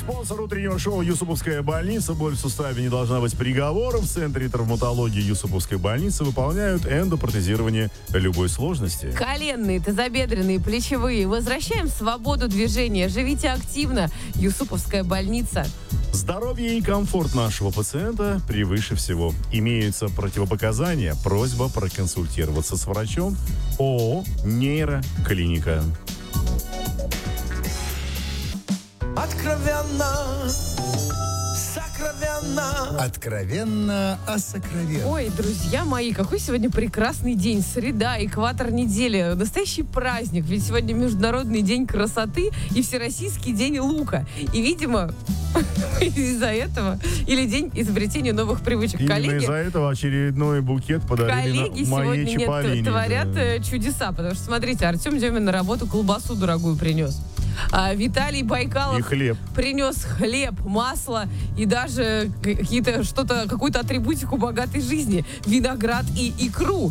Спонсор утреннего шоу «Юсуповская больница». Боль в суставе не должна быть приговором. В Центре травматологии Юсуповской больницы выполняют эндопротезирование любой сложности. Коленные, тазобедренные, плечевые. Возвращаем свободу движения. Живите активно. Юсуповская больница. Здоровье и комфорт нашего пациента превыше всего. Имеются противопоказания. Просьба проконсультироваться с врачом. ООО «Нейроклиника». Откровенно, сокровенно. Откровенно о сокровенном. Ой, друзья мои, какой сегодня прекрасный день. Среда, экватор недели. Настоящий праздник. Ведь сегодня Международный день красоты и Всероссийский день лука. И, видимо, из-за этого, или день изобретения новых привычек. Именно Коллеги, из-за этого очередной букет подарили коллеги моей сегодня Чаполине. творят чудеса. Потому что, смотрите, Артем Демин на работу колбасу дорогую принес. А Виталий Байкалов И хлеб. принес хлеб, масло и даже какую-то атрибутику богатой жизни. Виноград и икру.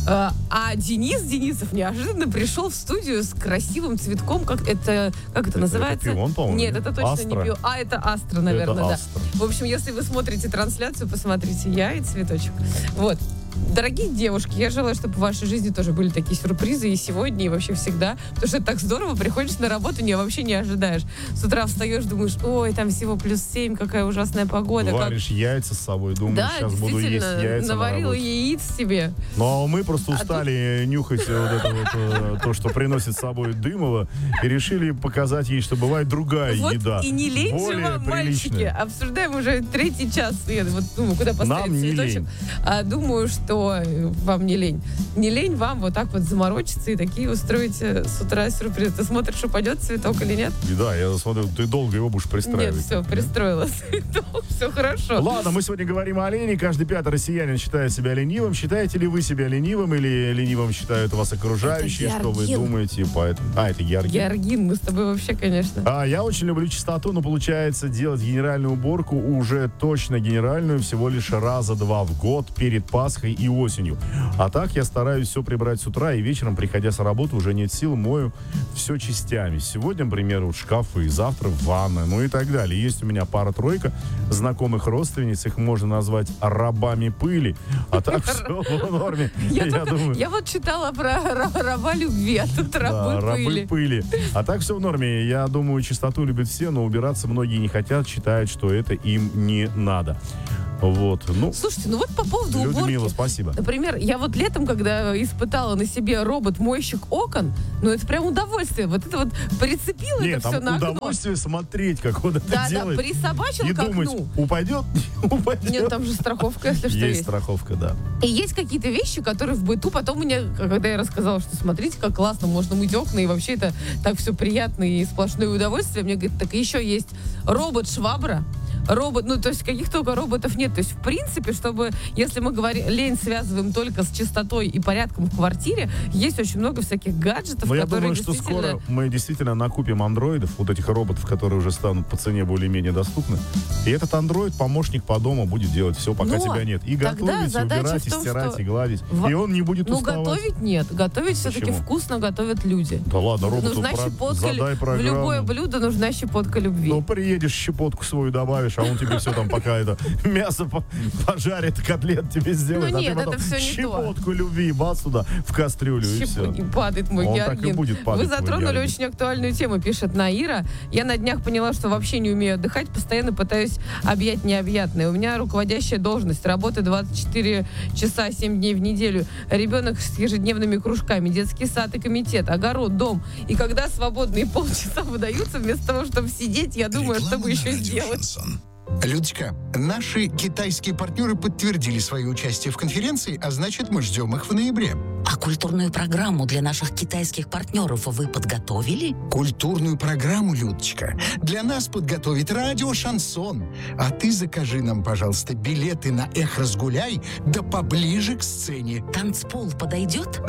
А Денис Денисов неожиданно пришел в студию с красивым цветком. Как это называется? Это пион, по-моему. Нет, это точно Астра. не пион. Это астра, наверное, Это да. астра. В общем, если вы смотрите трансляцию, посмотрите я и цветочек. Вот. Дорогие девушки, я желаю, чтобы в вашей жизни тоже были такие сюрпризы и сегодня, и вообще всегда. Потому что это так здорово, приходишь на работу, вообще не ожидаешь. С утра встаешь, думаешь, ой, там всего +7, какая ужасная погода. Варишь яйца с собой, думаешь, Да, сейчас буду есть действительно, яйца на наварила работе. яиц себе. Но мы просто устали нюхать вот это вот, то, что приносит с собой Дымова, и решили показать ей, что бывает другая Вот еда. и не лень же более вам, мальчики. приличная. Обсуждаем уже 3-й час. Я вот думаю, куда Нам поставить не цветочек. лень. Думаю, что вам не лень. Не лень вам вот так вот заморочиться и такие устроить с утра сюрприз. Ты смотришь, упадет цветок или нет? И да, я смотрю, ты долго его будешь пристраивать. Нет, все, пристроила цветок, все хорошо. Ладно, мы сегодня говорим о лени. Каждый пятый россиянин считает себя ленивым. Считаете ли вы себя ленивым или ленивым считают вас окружающие? Это Что вы Георгин. думаете по этому? Это Георгин. Георгин, мы с тобой вообще, конечно. Я очень люблю чистоту, но получается делать генеральную уборку уже точно генеральную всего лишь раза 2 в год перед Пасхой и осенью. А так я стараюсь все прибрать с утра, и вечером, приходя с работы, уже нет сил, мою все частями. Сегодня, например, вот шкафы, завтра ванна, ну и так далее. Есть у меня пара-тройка знакомых родственниц, их можно назвать рабами пыли. А так все в норме. Я думаю... Я вот читала про раба любви, а тут Да, рабы пыли. пыли. А так все в норме. Я думаю, чистоту любят все, но убираться многие не хотят, считают, что это им не надо. Вот. Ну, Слушайте, ну вот по поводу Людмила, уборки. спасибо. Например, я вот летом, когда испытала на себе робот-мойщик окон, ну это прям удовольствие. Вот это вот прицепила Нет, это все на там окно. удовольствие смотреть, как он это Да, делает. присобачил И к думать, окну. упадет, не упадет. Нет, там же страховка, если что Есть есть. страховка, да. И есть какие-то вещи, которые в быту потом мне, когда я рассказала, что смотрите, как классно можно мыть окна, и вообще это так все приятно и сплошное удовольствие, мне говорят, так еще есть робот-швабра. Робот, ну, то есть каких только роботов нет. То есть, в принципе, чтобы, если мы говорим, лень связываем только с чистотой и порядком в квартире, есть очень много всяких гаджетов, Но я которые думаю, что действительно... скоро мы действительно накупим андроидов, вот этих роботов, которые уже станут по цене более-менее доступны. И этот андроид, помощник по дому, будет делать все, пока Но тебя нет. И тогда готовить, и задача убирать, в и том, стирать, что и гладить. в- И он не будет Ну, уставать. готовить нет. Готовить все-таки Почему? вкусно готовят люди. Да ладно, роботу Нужна щепотка, задай в программу. любое блюдо нужна щепотка любви. Ну, приедешь, щепотку свою добавишь, а он тебе все там пока это мясо пожарит, котлет тебе сделает, Ну а нет, ты потом это всё не то. щепотку любви, бац туда, в кастрюлю, и все. Не падает мой Он так и Георгин. будет падать, Вы твой затронули Георгин. очень актуальную тему, пишет Наира. Я на днях поняла, что вообще не умею отдыхать, постоянно пытаюсь объять необъятное. У меня руководящая должность, работа 24 часа, 7 дней в неделю, ребенок с ежедневными кружками, детский сад и комитет, огород, дом. И когда свободные полчаса выдаются, вместо того, чтобы сидеть, я думаю, что бы еще сделать. Людочка, наши китайские партнеры подтвердили свое участие в конференции, а значит, мы ждем их в ноябре. А культурную программу для наших китайских партнеров вы подготовили? Культурную программу, Людочка, для нас подготовит радио «Шансон». А ты закажи нам, пожалуйста, билеты на «Эх, разгуляй», да поближе к сцене. Танцпол подойдет?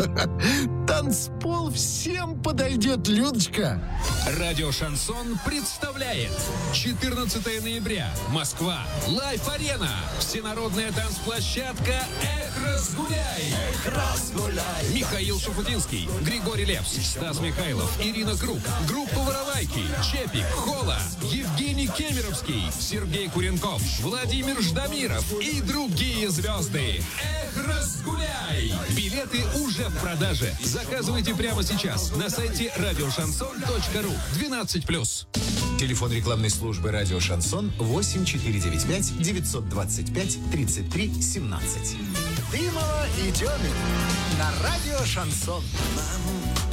Танцпол всем подойдет, Людочка. Радио «Шансон» представляет 14 ноября. Москва. Лайф-арена. Всенародная танцплощадка «Эх, разгуляй». Эх, разгуляй. Михаил Шафутинский, Григорий Лепс, Стас Михайлов, Ирина Круг, группа «Воровайки», Чепик, Хола, Евгений Андрей Кемеровский, Сергей Куренков, Владимир Ждамиров и другие звезды. Эх, разгуляй! Билеты уже в продаже. Заказывайте прямо сейчас на сайте радиошансон.ру. 12+. Телефон рекламной службы «Радио Шансон» 8495 925 33 17. Дымова и Демин на радио «Шансон».